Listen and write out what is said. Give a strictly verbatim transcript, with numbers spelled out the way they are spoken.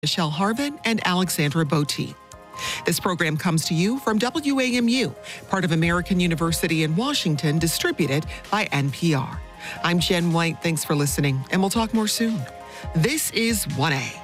Michelle Harvin and Alexandra Botti. This program comes to you from W A M U, part of American University in Washington, distributed by N P R. I'm Jen White. Thanks for listening, and we'll talk more soon. This is one A.